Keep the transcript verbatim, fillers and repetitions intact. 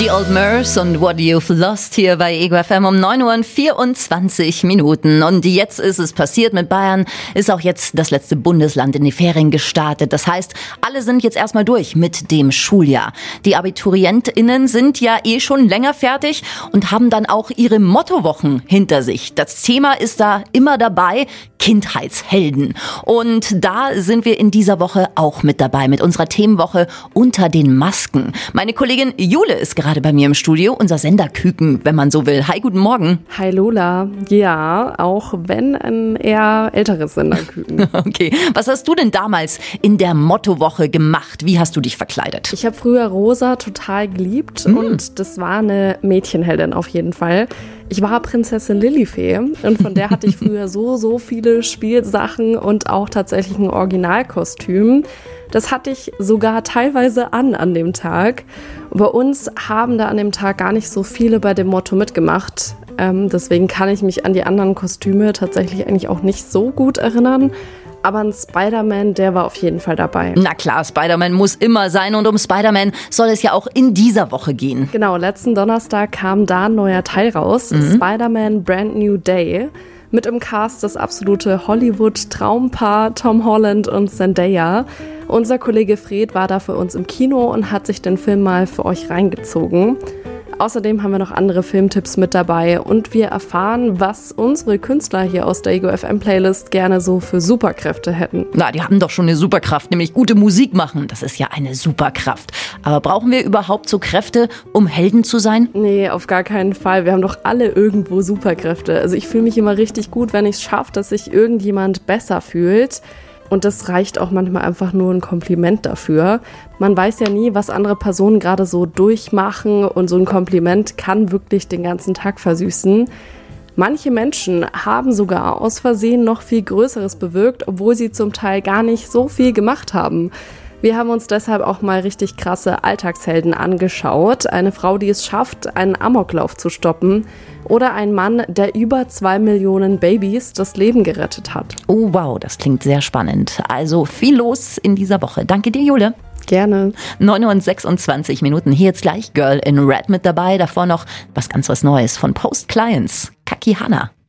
Die Old Mers und What You've Lost hier bei Ego F M um neun Uhr und vierundzwanzig Minuten. Und jetzt ist es passiert mit Bayern, ist auch jetzt das letzte Bundesland in die Ferien gestartet. Das heißt, alle sind jetzt erstmal durch mit dem Schuljahr. Die AbiturientInnen sind ja eh schon länger fertig und haben dann auch ihre Mottowochen hinter sich. Das Thema ist da immer dabei, Kindheitshelden. Und da sind wir in dieser Woche auch mit dabei, mit unserer Themenwoche Unter den Masken. Meine Kollegin Jule ist gerade bei mir im Studio, unser Senderküken, wenn man so will. Hi, guten Morgen. Hi Lola. Ja, auch wenn ein eher älteres Senderküken. Okay, was hast du denn damals in der Mottowoche gemacht? Wie hast du dich verkleidet? Ich habe früher Rosa total geliebt mm. und das war eine Mädchenheldin auf jeden Fall. Ich war Prinzessin Lilifee und von der hatte ich früher so, so viele Spielsachen und auch tatsächlich ein Originalkostüm. Das hatte ich sogar teilweise an an dem Tag. Und bei uns haben da an dem Tag gar nicht so viele bei dem Motto mitgemacht. Ähm, deswegen kann ich mich an die anderen Kostüme tatsächlich eigentlich auch nicht so gut erinnern. Aber ein Spider-Man, der war auf jeden Fall dabei. Na klar, Spider-Man muss immer sein und um Spider-Man soll es ja auch in dieser Woche gehen. Genau, letzten Donnerstag kam da ein neuer Teil raus, mhm. Spider-Man Brand New Day. Mit im Cast das absolute Hollywood-Traumpaar Tom Holland und Zendaya. Unser Kollege Fred war da für uns im Kino und hat sich den Film mal für euch reingezogen. Außerdem haben wir noch andere Filmtipps mit dabei und wir erfahren, was unsere Künstler hier aus der Ego F M Playlist gerne so für Superkräfte hätten. Na, die haben doch schon eine Superkraft, nämlich gute Musik machen. Das ist ja eine Superkraft. Aber brauchen wir überhaupt so Kräfte, um Helden zu sein? Nee, auf gar keinen Fall. Wir haben doch alle irgendwo Superkräfte. Also ich fühle mich immer richtig gut, wenn ich es schaffe, dass sich irgendjemand besser fühlt. Und das reicht auch manchmal einfach nur ein Kompliment dafür. Man weiß ja nie, was andere Personen gerade so durchmachen und so ein Kompliment kann wirklich den ganzen Tag versüßen. Manche Menschen haben sogar aus Versehen noch viel Größeres bewirkt, obwohl sie zum Teil gar nicht so viel gemacht haben. Wir haben uns deshalb auch mal richtig krasse Alltagshelden angeschaut. Eine Frau, die es schafft, einen Amoklauf zu stoppen. Oder ein Mann, der über zwei Millionen Babys das Leben gerettet hat. Oh wow, das klingt sehr spannend. Also viel los in dieser Woche. Danke dir, Jule. Gerne. neun Uhr und sechsundzwanzig Minuten. Hier jetzt gleich Girl in Red mit dabei. Davor noch was ganz was Neues von Post Clients. Kaki Hanna.